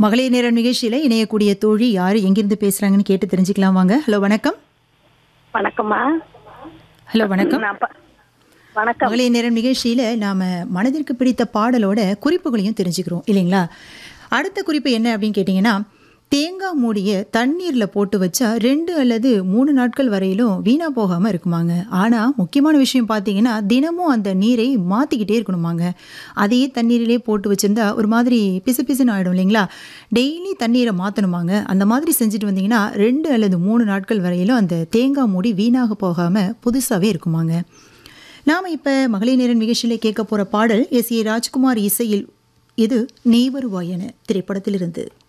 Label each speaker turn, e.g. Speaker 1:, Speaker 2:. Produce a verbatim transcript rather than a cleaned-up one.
Speaker 1: மகளிர் நேரம் நிகழ்ச்சியில இணையக்கூடிய தோழி யாரு எங்கிருந்து பேசுறாங்கன்னு கேட்டு தெரிஞ்சுக்கலாம் வாங்க. ஹலோ வணக்கம்.
Speaker 2: வணக்கம்மா.
Speaker 1: ஹலோ வணக்கம்.
Speaker 2: நான் ப- வணக்கம்.
Speaker 1: மகளிர் நேரம் நிகழ்ச்சியில நாம மனதிற்கு பிடித்த பாடலோட குறிப்புகளையும் தெரிஞ்சுக்கிறோம் இல்லைங்களா? அடுத்த குறிப்பு என்ன அப்படின்னு கேட்டிங்கன்னா, தேங்காய் மூடிய தண்ணீரில் போட்டு வச்சா ரெண்டு அல்லது மூணு நாட்கள் வரையிலும் வீணா போகாமல் இருக்குமாங்க. ஆனால் முக்கியமான விஷயம் பார்த்தீங்கன்னா, தினமும் அந்த நீரை மாற்றிக்கிட்டே இருக்கணுமாங்க. அதையே தண்ணீரிலே போட்டு வச்சுருந்தா ஒரு மாதிரி பிசு பிசுன்னு ஆகிடும் இல்லைங்களா? டெய்லி தண்ணீரை மாற்றணுமாங்க. அந்த மாதிரி செஞ்சுட்டு வந்தீங்கன்னா ரெண்டு அல்லது மூணு நாட்கள் வரையிலும் அந்த தேங்காய் மூடி வீணாக போகாமல் புதுசாகவே இருக்குமாங்க. நாம் இப்போ மகளிர் நேரம் நிகழ்ச்சியிலே கேட்க போகிற பாடல் எஸ் ஏ ராஜ்குமார் இசையில் இது நீ வருவாயன திரைப்படத்திலிருந்து.